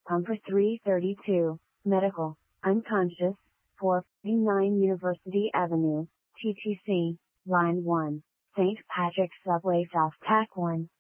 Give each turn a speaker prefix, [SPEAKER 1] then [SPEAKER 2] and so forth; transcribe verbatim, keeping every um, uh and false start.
[SPEAKER 1] Pumper three thirty-two, Medical, Unconscious, four forty-nine University Avenue, T T C, Line one, Saint Patrick's Subway South Tack one.